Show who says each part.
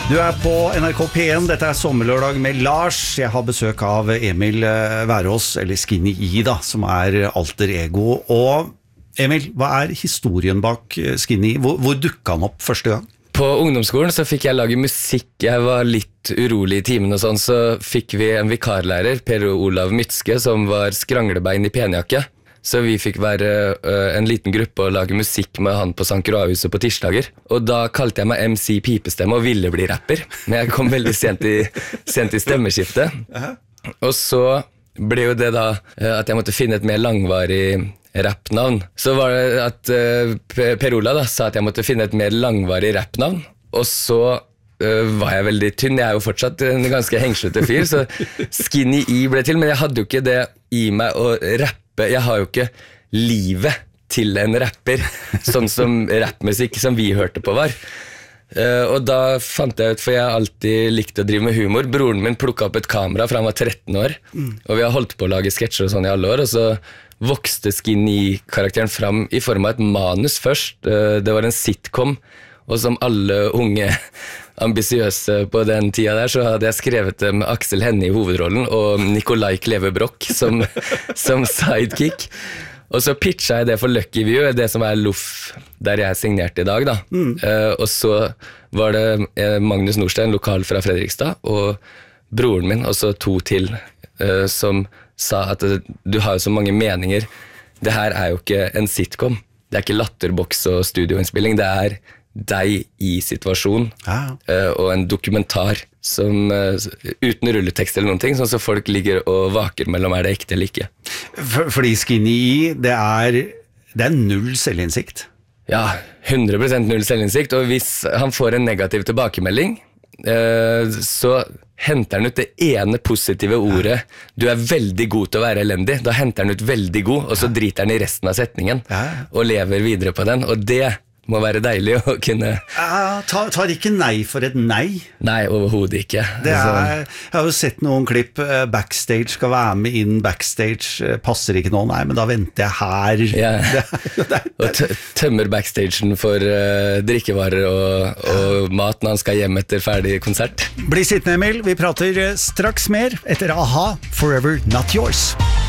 Speaker 1: Du på NRK P1, dette sommerlørdag med Lars. Jeg har besøk av Emil Værås, eller Skinny E da, som alter ego. Og Emil, hva historien bak Skinny E? Hvor dukket han opp første gang?
Speaker 2: På ungdomsskolen så fikk jeg lage musikk. Jeg var litt urolig I timen og sånn, så fikk vi en vikarlærer, Per Olav Mytske, som var skranglebein I penjakke. Så vi fikk være en liten gruppe og lage musikk med han på St. Croix-huset på tirsdager. Og da kalte jeg meg MC Pipestemme og ville bli rapper. Men jeg kom veldig sent I stemmeskiftet. Og så ble jo det da at jeg måtte finne et mer langvarig rappnavn. Så var det at Per Olav da, sa at jeg måtte finne et mer langvarig rappnavn. Og så var jeg veldig tynn. Jeg jo fortsatt en ganske hengslete fyr, så Skinny E ble til. Men jeg hadde jo ikke det I meg å rappe. Jeg har jo ikke livet til en rapper, sånn som rappmusikk som vi hørte på var. Og da fant jeg ut, for jeg alltid likte å drive med humor. Broren min plukket opp et kamera fra han var 13 år, og vi har holdt på å lage sketsjer og sånn I alle år, og så vokste Skinny-karakteren fram I form av et manus først. Det var en sitcom, og som alle unge ambisiøse på den tida der, så hadde jeg skrevet det med Aksel Hennie I hovedrollen og Nikolai Kleve Broch som sidekick. Og så pitcha jeg det for Lucky View, det som Loff, der jeg signerte I dag da. Og så var det Magnus Nordstein, lokal fra Fredrikstad, og broren min, og så 2 til, som sa at du har jo så mange meninger. Det her jo ikke en sitcom. Det ikke latterboks og studioinnspilling, det deg I situasjon og en dokumentar som uten rulletekst eller noen ting, sånn så folk ligger og vaker mellom det ekte eller ikke.
Speaker 1: Fordi Skinny E, det null selvinnsikt.
Speaker 2: Ja, 100% null selvinnsikt, og hvis han får en negativ tilbakemelding, så henter han ut det ene positive ordet. Du veldig god til å være elendig. Da henter han ut veldig god, og så driter han I resten av setningen og lever videre på den, og det må være deilig å kunne...
Speaker 1: Tar ikke nei for et nei?
Speaker 2: Nei, overhodet ikke.
Speaker 1: Jeg har jo sett noen klipp, backstage skal være med inn, backstage passer ikke noe, nei, men da venter jeg her.
Speaker 2: Ja. Og tømmer backstagen for drikkevarer og mat når han skal hjem etter ferdig konsert.
Speaker 1: Bli sittende, Emil. Vi prater straks mer etter A-ha, Forever Not Yours.